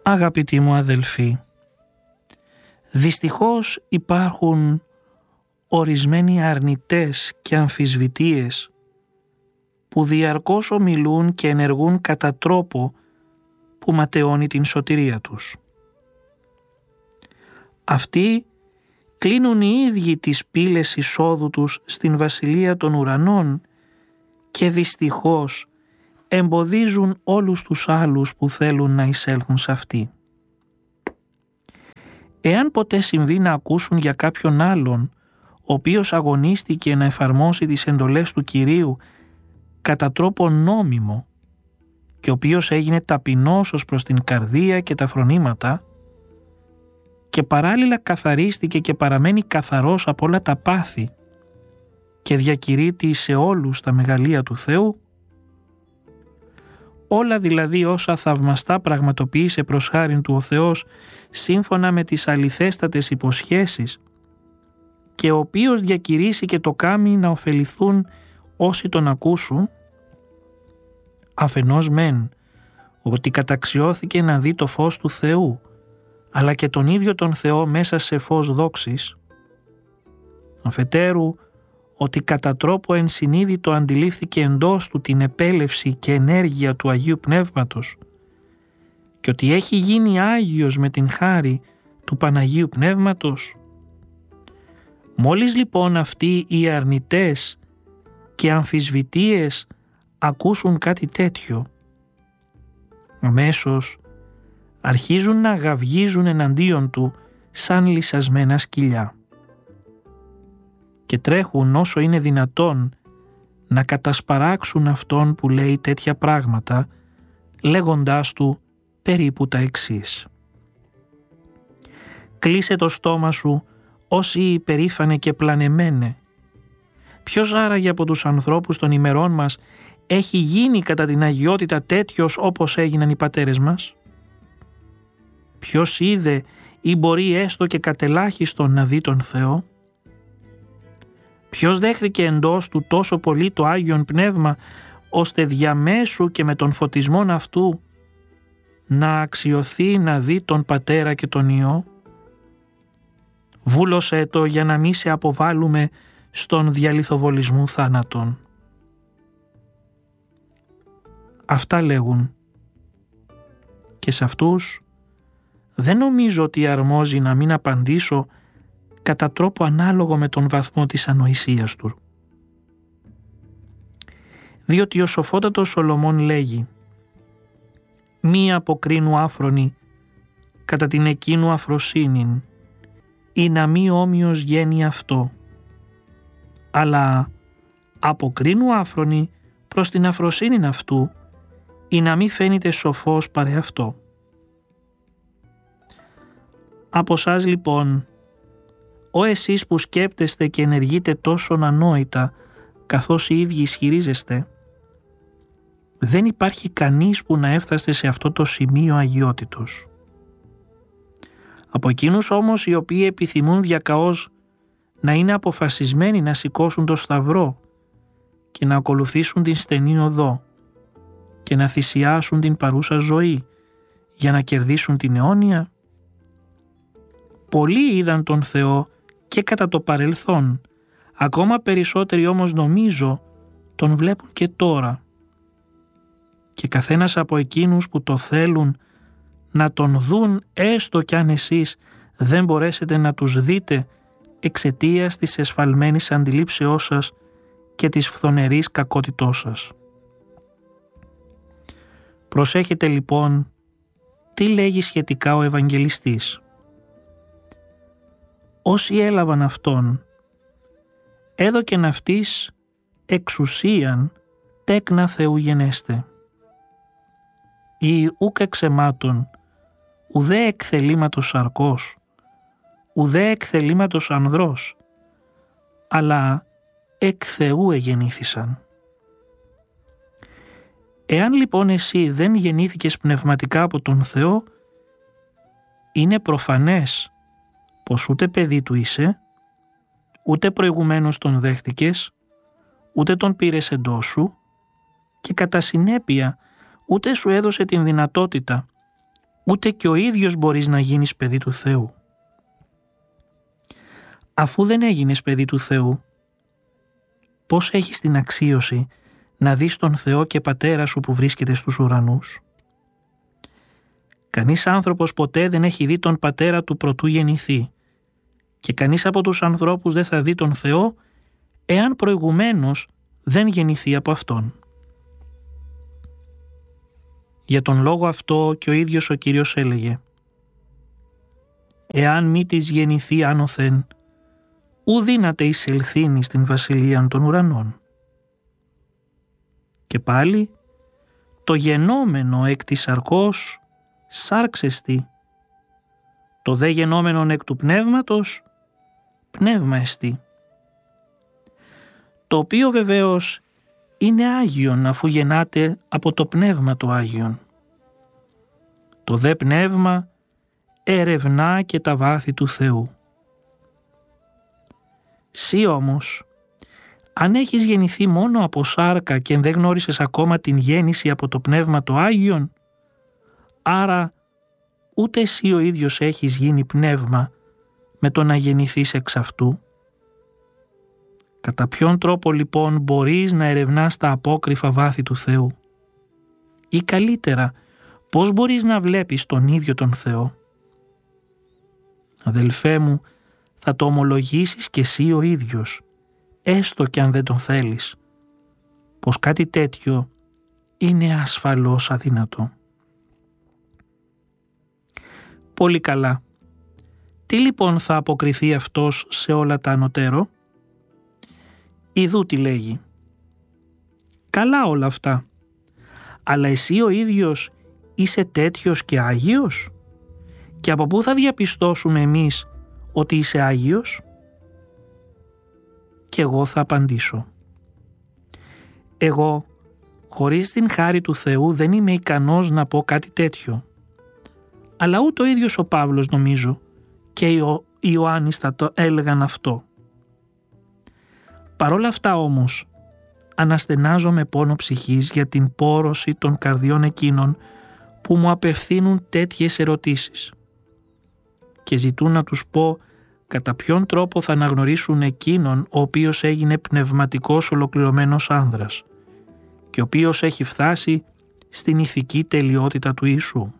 Αγαπητοί μου αδελφοί, δυστυχώς υπάρχουν ορισμένοι αρνητές και αμφισβητείες που διαρκώς ομιλούν και ενεργούν κατά τρόπο που ματαιώνει την σωτηρία τους. Αυτοί κλείνουν οι ίδιοι τις πύλες εισόδου τους στην Βασιλεία των Ουρανών και δυστυχώς εμποδίζουν όλους τους άλλους που θέλουν να εισέλθουν σε αυτή. Εάν ποτέ συμβεί να ακούσουν για κάποιον άλλον ο οποίος αγωνίστηκε να εφαρμόσει τις εντολές του Κυρίου κατά τρόπο νόμιμο και ο οποίος έγινε ταπεινός ως προς την καρδία και τα φρονήματα και παράλληλα καθαρίστηκε και παραμένει καθαρός από όλα τα πάθη και διακηρύττει σε όλους τα μεγαλεία του Θεού, όλα δηλαδή όσα θαυμαστά πραγματοποίησε προς χάριν του ο Θεός σύμφωνα με τις αληθέστατες υποσχέσεις και ο οποίος διακηρύσει και το κάμει να ωφεληθούν όσοι τον ακούσουν, αφενός μεν ότι καταξιώθηκε να δει το φως του Θεού, αλλά και τον ίδιο τον Θεό μέσα σε φως δόξης, αφετέρου ότι κατά τρόπο ενσυνείδητο αντιλήφθηκε εντός του την επέλευση και ενέργεια του Αγίου Πνεύματος και ότι έχει γίνει Άγιος με την χάρη του Παναγίου Πνεύματος. Μόλις λοιπόν αυτοί οι αρνητές και αμφισβητείες ακούσουν κάτι τέτοιο, αμέσως αρχίζουν να γαυγίζουν εναντίον του σαν λυσασμένα σκυλιά και τρέχουν όσο είναι δυνατόν να κατασπαράξουν αυτόν που λέει τέτοια πράγματα, λέγοντάς του περίπου τα εξής: «Κλείσε το στόμα σου όσοι υπερήφανε και πλανεμένε. Ποιος άραγε από τους ανθρώπους των ημερών μας έχει γίνει κατά την αγιότητα τέτοιος όπως έγιναν οι πατέρες μας? Ποιος είδε ή μπορεί έστω και κατελάχιστον να δει τον Θεό? Ποιος δέχθηκε εντός του τόσο πολύ το Άγιον Πνεύμα ώστε διαμέσου και με τον φωτισμόν αυτού να αξιωθεί να δει τον Πατέρα και τον Υιό? Βούλωσέ το για να μη σε αποβάλουμε στον διαλυθοβολισμού θάνατον». Αυτά λέγουν και σε αυτούς δεν νομίζω ότι αρμόζει να μην απαντήσω κατά τρόπο ανάλογο με τον βαθμό της ανοησίας του. Διότι ο σοφότατος Σολομών λέγει «Μη αποκρίνου άφρονη κατά την εκείνου αφροσύνην, ή να μη όμοιος γένει αυτό, αλλά αποκρίνου άφρονη προς την αφροσύνην αυτού, ή να μη φαίνεται σοφός παρέ αυτό». Από σας λοιπόν, εσείς που σκέπτεστε και ενεργείτε τόσο ανόητα καθώς οι ίδιοι ισχυρίζεστε, δεν υπάρχει κανείς που να έφτασε σε αυτό το σημείο αγιότητος. Από εκείνους όμως οι οποίοι επιθυμούν διακαώς να είναι αποφασισμένοι να σηκώσουν το σταυρό και να ακολουθήσουν την στενή οδό και να θυσιάσουν την παρούσα ζωή για να κερδίσουν την αιώνια, πολλοί είδαν τον Θεό και κατά το παρελθόν, ακόμα περισσότεροι όμως νομίζω τον βλέπουν και τώρα. Και καθένας από εκείνους που το θέλουν να τον δουν, έστω κι αν εσείς δεν μπορέσετε να τους δείτε εξαιτίας της εσφαλμένης αντιλήψεώς σας και της φθονερής κακότητός σας. Προσέχετε λοιπόν τι λέγει σχετικά ο Ευαγγελιστής. «Όσοι έλαβαν αυτόν, έδωκεν αυτής εξουσίαν τέκνα Θεού γενέστε. Ή ουκ εξαιμάτων, ουδέ εκθελήματος σαρκός, ουδέ εκθελήματος ανδρός, αλλά εκ Θεού εγεννήθησαν». Εάν λοιπόν εσύ δεν γεννήθηκες πνευματικά από τον Θεό, είναι προφανές πως ούτε παιδί του είσαι, ούτε προηγουμένως τον δέχτηκες, ούτε τον πήρες εντός σου και κατά συνέπεια ούτε σου έδωσε την δυνατότητα ούτε και ο ίδιος μπορείς να γίνεις παιδί του Θεού. Αφού δεν έγινες παιδί του Θεού, πώς έχεις την αξίωση να δεις τον Θεό και Πατέρα σου που βρίσκεται στους ουρανούς? Κανείς άνθρωπος ποτέ δεν έχει δει τον Πατέρα του προτού γεννηθεί και κανείς από τους ανθρώπους δεν θα δει τον Θεό εάν προηγουμένως δεν γεννηθεί από Αυτόν. Για τον λόγο αυτό και ο ίδιος ο Κύριος έλεγε «Εάν μη της γεννηθεί άνωθεν, ου δύναται εισελθύνει στην βασιλείαν των ουρανών». Και πάλι «Το γενόμενο εκ της σαρκός σάρξεστη, το δε γενόμενον εκ του πνεύματος πνεύμα εστί». Το οποίο βεβαίως είναι Άγιον αφού γεννάται από το Πνεύμα το Άγιον. Το δε πνεύμα ερευνά και τα βάθη του Θεού. Σύ όμως, αν έχεις γεννηθεί μόνο από σάρκα και δεν γνώρισες ακόμα την γέννηση από το Πνεύμα το Άγιον, άρα ούτε εσύ ο ίδιος έχεις γίνει πνεύμα με το να γεννηθείς εξ αυτού. Κατά ποιον τρόπο λοιπόν μπορείς να ερευνάς τα απόκρυφα βάθη του Θεού? Ή καλύτερα, πώς μπορείς να βλέπεις τον ίδιο τον Θεό? Αδελφέ μου, θα το ομολογήσεις και εσύ ο ίδιος, έστω και αν δεν τον θέλεις, πως κάτι τέτοιο είναι ασφαλώς αδύνατο. Πολύ καλά. Τι λοιπόν θα αποκριθεί αυτός σε όλα τα ανωτέρω? Ιδού τι λέγει. Καλά όλα αυτά, αλλά εσύ ο ίδιος είσαι τέτοιος και Άγιος? Και από πού θα διαπιστώσουμε εμείς ότι είσαι Άγιος? Και εγώ θα απαντήσω. Εγώ, χωρίς την χάρη του Θεού, δεν είμαι ικανός να πω κάτι τέτοιο. Αλλά ούτε ο ίδιος ο Παύλος, νομίζω, και ο Ιωάννης θα το έλεγαν αυτό. Παρόλα αυτά όμως, αναστενάζω με πόνο ψυχής για την πόρωση των καρδιών εκείνων που μου απευθύνουν τέτοιες ερωτήσεις και ζητούν να τους πω κατά ποιον τρόπο θα αναγνωρίσουν εκείνον ο οποίος έγινε πνευματικός ολοκληρωμένος άνδρας και ο οποίος έχει φτάσει στην ηθική τελειότητα του Ιησού.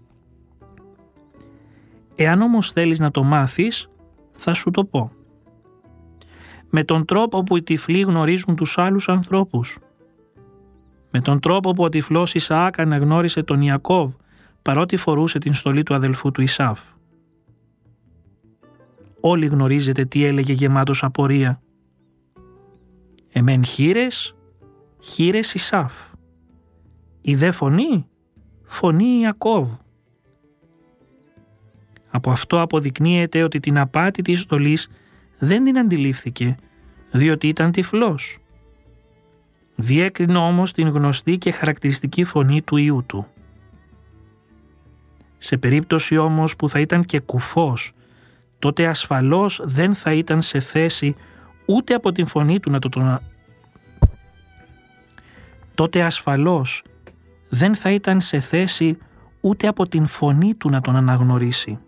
Εάν όμως θέλεις να το μάθεις, θα σου το πω. Με τον τρόπο που οι τυφλοί γνωρίζουν τους άλλους ανθρώπους. Με τον τρόπο που ο τυφλός Ισαάκ αναγνώρισε τον Ιακώβ παρότι φορούσε την στολή του αδελφού του Ισάφ. Όλοι γνωρίζετε τι έλεγε γεμάτος απορία. Εμέν χήρες, χήρες Ισάφ. Η δε φωνή, φωνή Ιακώβ. Από αυτό αποδεικνύεται ότι την απάτη της στολής δεν την αντιλήφθηκε, διότι ήταν τυφλός. Διέκρινε όμως την γνωστή και χαρακτηριστική φωνή του Υιού του. Σε περίπτωση όμως που θα ήταν και κουφός, τότε ασφαλώς δεν θα ήταν σε θέση ούτε από την φωνή του τότε ασφαλώς δεν θα ήταν σε θέση ούτε από την φωνή του να τον αναγνωρίσει.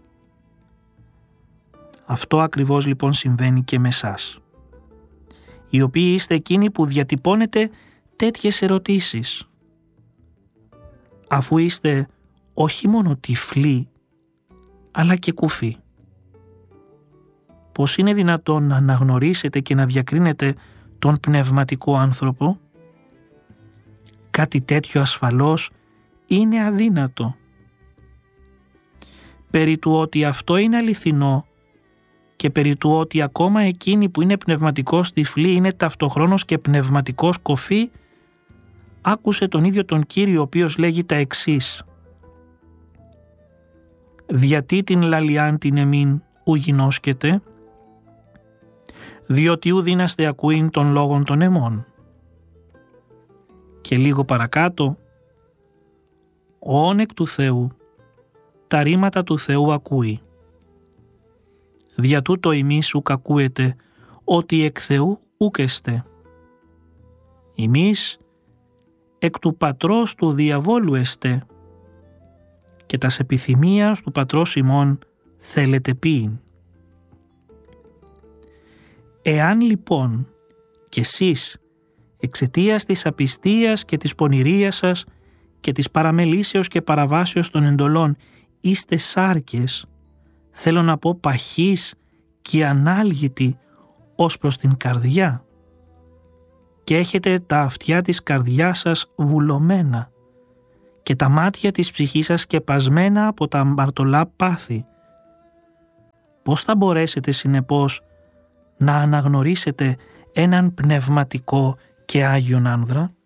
Αυτό ακριβώς λοιπόν συμβαίνει και με εσάς, οι οποίοι είστε εκείνοι που διατυπώνετε τέτοιες ερωτήσεις, αφού είστε όχι μόνο τυφλοί, αλλά και κουφοί. Πώς είναι δυνατόν να αναγνωρίσετε και να διακρίνετε τον πνευματικό άνθρωπο? Κάτι τέτοιο ασφαλώς είναι αδύνατο. Περί του ότι αυτό είναι αληθινό και περί του ότι ακόμα εκείνοι που είναι πνευματικός τυφλοί είναι ταυτοχρόνως και πνευματικός κοφοί, άκουσε τον ίδιο τον Κύριο, ο οποίος λέγει τα εξής: «Διατί την λαλιάν την εμήν ου γινώσκετε, διότι ου δύναστε ακούειν των λόγων των εμών». Και λίγο παρακάτω: «Ον εκ του Θεού, τα ρήματα του Θεού ακούει. Δια τούτο ημείς ουκ ακούετε, ότι εκ Θεού ουκ εστε. Ημείς εκ του πατρός του διαβόλου εστε, και τας επιθυμίας του πατρός ημών θέλετε ποιήν. Εάν λοιπόν κι εσείς εξαιτίας της απιστίας και της πονηρίας σας και της παραμελήσεως και παραβάσεως των εντολών είστε σάρκες, θέλω να πω παχείς και ανάλγητοι ως προς την καρδιά, και έχετε τα αυτιά της καρδιάς σας βουλωμένα και τα μάτια της ψυχής σας σκεπασμένα από τα αμαρτωλά πάθη, πώς θα μπορέσετε συνεπώς να αναγνωρίσετε έναν πνευματικό και Άγιον άνδρα?